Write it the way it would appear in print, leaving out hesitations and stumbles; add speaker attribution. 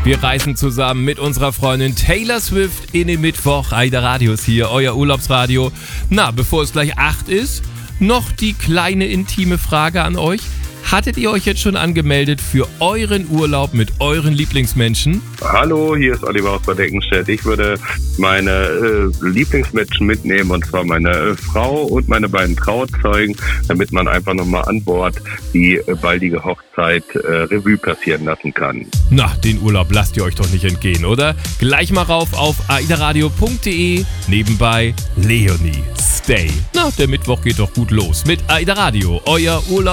Speaker 1: Wir reisen zusammen mit unserer Freundin Taylor Swift in den Mittwoch. AIDA Radio ist hier, euer Urlaubsradio. Na, bevor es gleich 8 ist, noch die kleine intime Frage an euch. Hattet ihr euch jetzt schon angemeldet für euren Urlaub mit euren Lieblingsmenschen?
Speaker 2: Hallo, hier ist Oliver aus Bad Eckenstedt. Ich würde meine Lieblingsmenschen mitnehmen, und zwar meine Frau und meine beiden Trauzeugen, damit man einfach nochmal an Bord die baldige Hochzeit Revue passieren lassen kann.
Speaker 1: Na, den Urlaub lasst ihr euch doch nicht entgehen, oder? Gleich mal rauf auf aidaradio.de. Nebenbei Leonie, stay. Na, der Mittwoch geht doch gut los mit AIDA Radio, euer Urlaub.